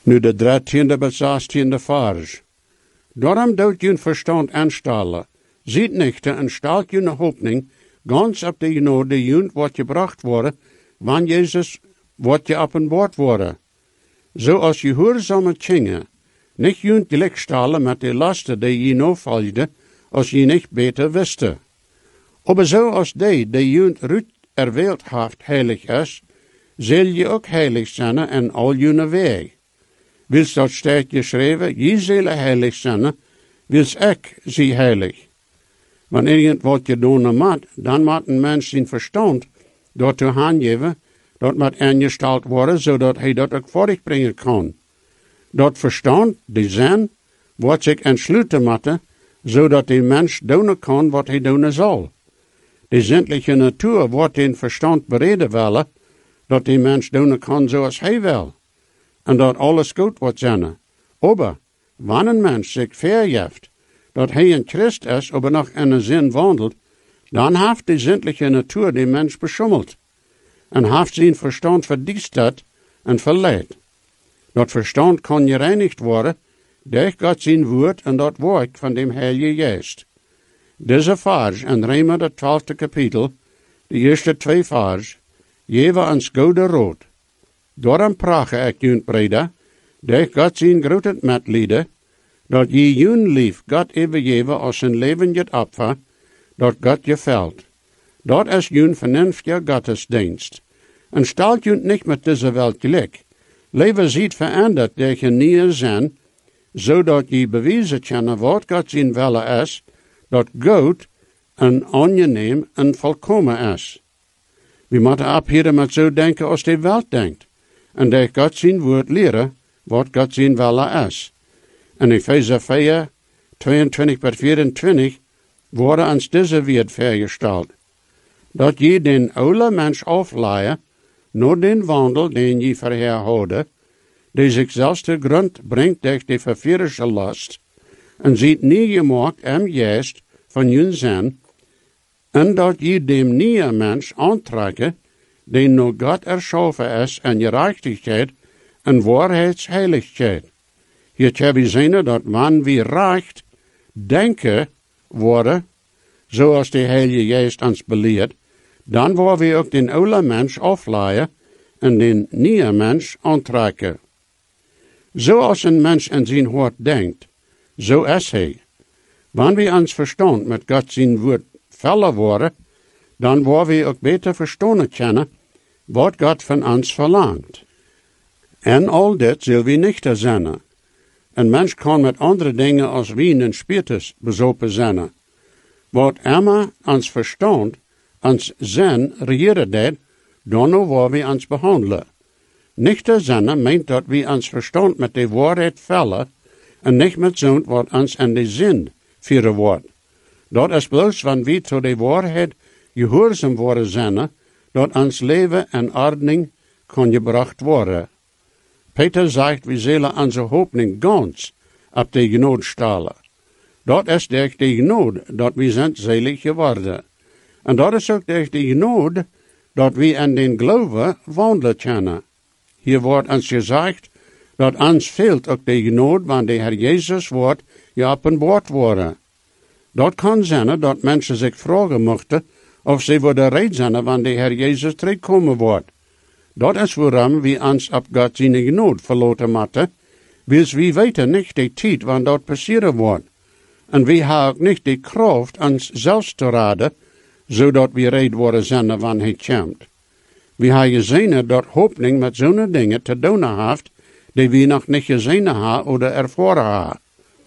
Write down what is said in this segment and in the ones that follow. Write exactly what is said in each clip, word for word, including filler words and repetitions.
Nu de dertiende bis zestiende vers. Daarom doet je verstand aanstellen. Ziet nicht en stelt je hoopning ganz op de genade junt wat gebracht worden, wanneer Jezus wat je openbaard worden. Zoals je hoorzame tjingen, nicht junt gelijk stellen met de lasten die je nou volgde, als je niet beter wiste. Aber zo als die, die junt ruut erwählt haft heilig is, zal je ook heilig zijn en al june weg. Wils dat staat geschreven, je zullen heilig zijn, wils ik zie heilig. Wanneer irgend wat je doen moet, dan moet een mens zijn verstand dat te aangeven, dat moet ingesteld worden, zodat hij dat ook voortbrengen kan. Dat verstand, die zin, wordt zich entsluiten moeten, zodat die mens doen kan wat hij doen zal. Die zindelijke natuur wordt in verstand bereden willen, dat die mens doen kan zoals hij wil. En dat alles goed wordt zijn. Aber, wanneer een mens zich vergeeft, dat hij een Christ is, aber nog in een zin wandelt, dan heeft die zindelijke natuur die mens beschummeld. En heeft zijn verstand verdiesterd en verleid. Dat verstand kan gereinigd worden, door God zijn woord en dat werk van dem Heilige Geest. Deze vers in Römer het twaalfde kapitel, de eerste twee vers, geven ons goede rood. Daarom praat ik junt breda, door God zijn grote medlieden, dat je jun lief God overgeven als een leven het opfer, dat God je velt. Dat is jun vernünftige gottesdienst. En stelt junt niet met deze welt gelijk. Leven ziet veranderd door je nieuwe zijn, zodat je bewijzen kan wat God zijn wille is, dat goed en aangenaam en volkomen is. We moeten ophieden met zo denken als de welt denkt. En door God zijn woord leren wat God zijn wille is. En Efeze vier, tweeëntwintig tot vierentwintig worden ons deze woord vergesteld. Dat je den oude mens afleiden, naar den wandel den je verheerhouden, die zich zelfs te grond brengt door de vervierische last, en ziet nie gemaakt am geest van jun zijn, en dat je dem nieuwe mens aantrekken, die door God erschaffen is en gerechtigheid en waarheidsheiligheid. Hier hebben we zien dat wanneer we recht denken worden, zoals de Heilige Geest ons beleert, dan worden we ook den oude mens afleiden en den nieuwe mens aantrekken. Zoals een mens in zijn hart denkt, zo is hij. Wanneer we ons verstand met God zijn woord vullen worden, dan worden we ook beter verstaan kennen wat God van ons verlangt. En al dit zullen we niet zijn. Een mens kan met andere dingen als wien en spiritus bezopen zijn. Wat immer ons verstand, ons zin regeren deed, dan waar we ons behandelen. Niet te zijn meent dat we ons verstand met de waarheid vullen en niet met zo'n wat ons in de zin vieren wordt. Dat is bloos wanneer we tot de waarheid gehoorzaam worden zijn, dat ons leven en ordening kan gebracht worden. Peter zegt, we zullen onze hoopning gans op de genade stellen. Dat is door de genade dat we zijn zelig geworden. En dat is ook door de genade dat we in den geloven wandelen kunnen. Hier wordt ons gezegd dat ons fehlt ook de genade wanneer de Heer Jezus wordt geopenbaard worden. Dat kan zijn dat mensen zich vragen mochten of ze worden reed zijn wanneer de Heer Jezus terugkomen wordt. Dat is waarom we ons op God zijn genade verlaten moeten, wils we weten niet de tijd wanneer dat passeren wordt. En we hebben ook niet de kracht ons zelfs te raden, zodat we reed worden zijn wanneer hij komt. We hebben gezien dat hoopning met zo'n dingen te doen heeft, die we nog niet gezien hebben of ervaren hebben.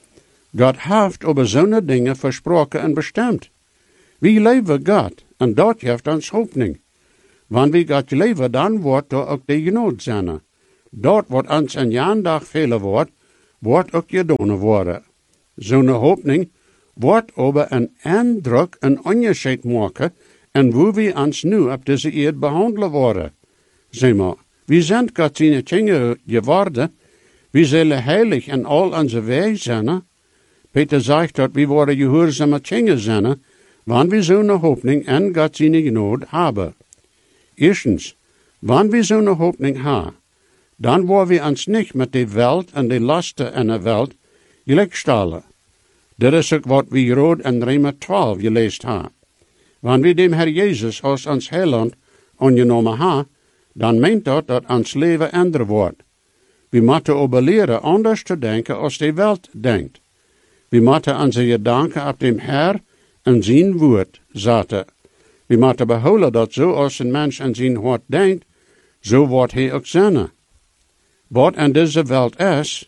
God heeft over zo'n dingen versproken en bestemd. We leven God, en dat geeft ons hoopning. Wanneer we God leven, dan wordt er ook de genade zijn. Dat wat ons een jaardag velen wordt, wordt ook gedaan worden. Zo'n hoopning wordt over een indruk een onderscheid maken en hoe we ons nu op deze eerd behandelen worden. Zeg maar, we zijn God zijn kinderen geworden, we zullen heilig in al onze wegen zijn. Peter zegt dat we worden gehoorzame kinderen zijn, wanneer we zo'n hoopning en God zijn genade hebben. Eerstens, wanneer we zo'n hoopning hebben, Dan waar we ons niet met de welt en de lasten in de welt gelijk stellen. Dit is ook wat we rood in Römer twaalf gelezen hebben. Wanneer we dem Herr Jezus als ons heiland aangenomen hebben, dan meent dat dat ons leven ändern wordt. We moeten ook leren anders te denken als de welt denkt. We moeten onze gedanken op dem Herr en zijn woord zetten. We moeten behouden dat zo als een mens aan zijn woord denkt, zo wordt hij ook zijn. Wat in deze welt is,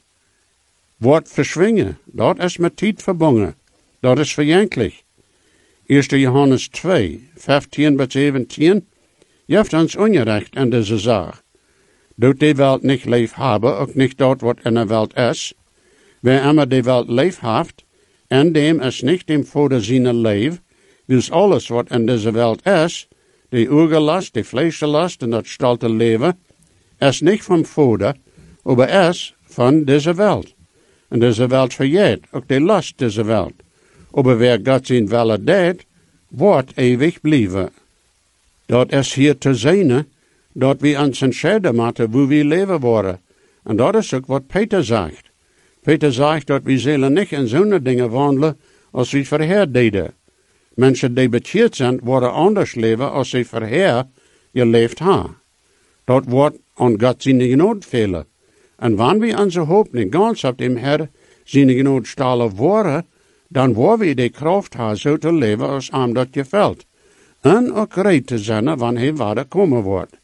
wordt verschwingen. Dat is met tijd verbonden. Dat is verjankelijk. eerste Johannes twee, vijftien tot zeventien, heeft ons onrecht in deze zaak. Doet de welt niet leef hebben, ook niet dat wat in de welt is. Wer immer de welt leef heeft, en dem is niet dem Vader zijn leef, dus alles wat in deze welt is, de oorgelast, de vleeslast en dat stalte leven, is niet van Vader, maar is van deze welt. En deze welt verjeet, ook de last deze welt. Maar wer God zijn wille deed, wordt eeuwig blijven. Dat is hier te zijn, dat we ons entscheiden moeten hoe we leven worden. En dat is ook wat Peter zegt. Peter zegt dat we zullen niet in zo'n dingen wandelen als we verheer deden. Mensen die bekeerd zijn, worden anders leven als ze verheer geleefd hebben. Dat wordt aan God zijn genade velen. En wanneer we onze hoop niet ganz op dem Herr zijn genade stellen worden, dan worden we de kracht hebben zo te leven als hem dat gefällt. En ook gereed te zijn wanneer hij waarde komen wordt.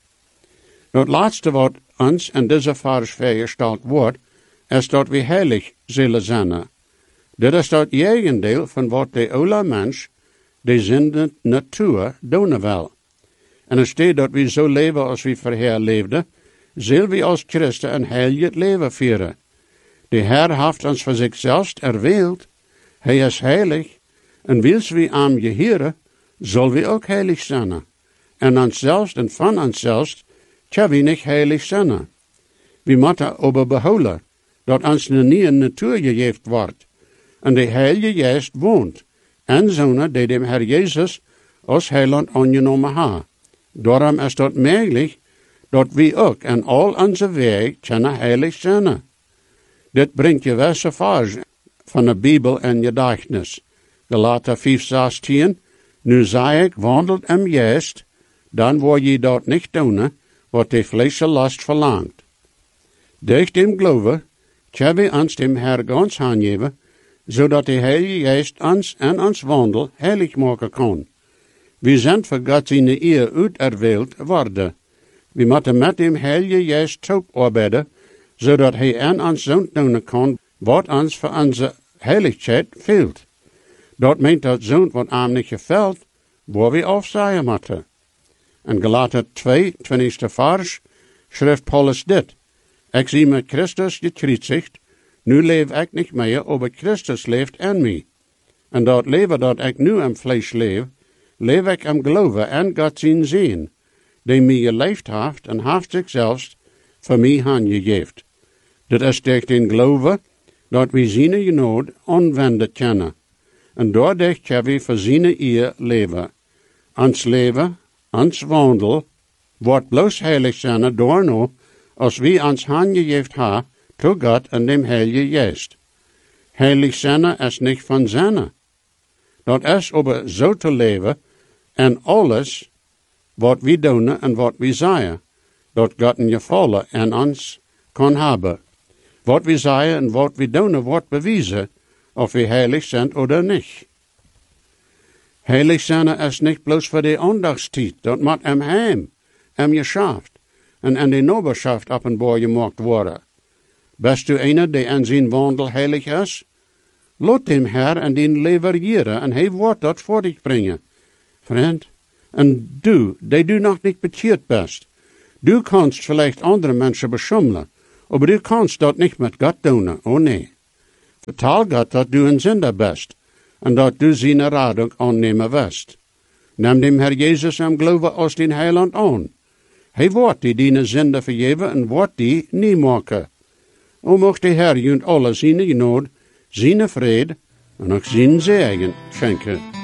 Dat laatste wat ons in deze vers vergesteld wordt, is dat we heilig zullen zijn. Dit is dat tegendeel van wat de oude mens, de zinde natuur, doen wil. En er staat dat we zo leven als we verheer leefden, zullen we als christen een heilig leven vieren. De Heer heeft ons voor zichzelf erwählt, hij is heilig, en wils we aan geheren, zullen we ook heilig zijn. En onszelfs en van onszelfs, tja we niet heilig zijn. We moeten aber behouden, dat ons een nieuwe natuur gegeven wordt, en de Heilige Geest woont, en zonen die dem Herr Jezus als heiland aangenomen hebben. Daarom is dat mogelijk, dat we ook in al onze weg kunnen heilig zijn. Dit brengt je wijze vers van de Bijbel in gedachtenis. Galater vijf, zestien, nu zei ik, wandelt im Geest, dan word je dat niet doen, wat de vleesche last verlangt. Durch dem Glauben, tja we ons dem Herr ganz aangeven, zodat de Heilige Geest ons en ons wandel heilig maken kan. We zijn voor God zijn eer uiterwählt worden. We moeten met dem Heilige Geest zusammenarbeiten, zodat hij en ons zo doen kan, wat ons voor onze heiligheid fehlt. Dat meent dat zo'n wat aan niet gefällt, waar we afzien moeten. In Galater twee, twintigste vers, schrijft Paulus dit. Ik zie met Christus gekruisigd, nu leef ik niet meer, aber Christus leeft in mij. En dat leven dat ik nu im vlees leef, leef ik im geloven en God zijn zien, die mij geleefd heeft en heeft zichzelf voor mij aangegeven. Dit is durch den geloven dat we zijn genade anwenden kunnen. En doordat kunnen we voor zijn eer leven. Ons leven, ons wandel, wordt bloos heilig zijn door als we ons aangegeven hebben, to God en dem Heilige Geest. Heilig zijn is niet van zijn. Dat is aber zo te leven en alles wat we doen en wat we zeggen, dat God een gevallen in ons kan hebben. Wat we zeggen en wat we doen wordt bewijzen of we heilig zijn of niet. Heilig zijn is niet bloos voor de aandachtstijd, dat moet im heim, im geschaft en in de nabelschaft openbaar gemaakt worden. Bist u een die in zijn wandel heilig is? Laat dem Herr en den levereren en hij wordt dat voor dich brengen. Vriend, en du, die du nog niet bekeerd bist, du kannst vielleicht andere mensen beschummelen, aber du kannst dat niet met God doen, oh nee. Vertel God dat du een zinder bist, en dat du zijn radung aannemen wirst. Neem dem Herr Jezus en geloven als den Heiland aan. Hij wordt die die zinder vergeven en wordt die niet maken. O mocht de Herr junt alle zijn genade, zijn vrede en ook zijn zegen schenken.